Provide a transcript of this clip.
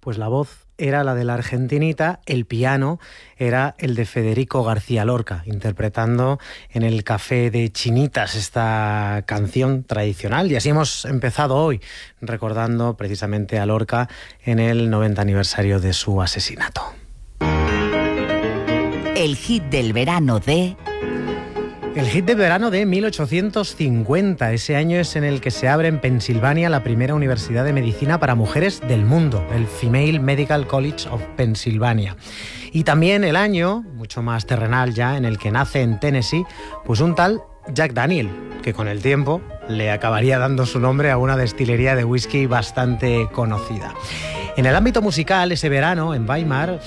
pues la voz era la de la argentinita, el piano era el de Federico García Lorca, interpretando en el Café de Chinitas esta canción tradicional. Y así hemos empezado hoy, recordando precisamente a Lorca en el 90 aniversario de su asesinato. El hit del verano de... El hit de verano de 1850. Ese año es en el que se abre en Pensilvania la primera universidad de medicina para mujeres del mundo, el Female Medical College of Pennsylvania. Y también el año, mucho más terrenal ya, en el que nace en Tennessee, pues un tal Jack Daniel, que con el tiempo le acabaría dando su nombre a una destilería de whisky bastante conocida. En el ámbito musical, ese verano, en Weimar,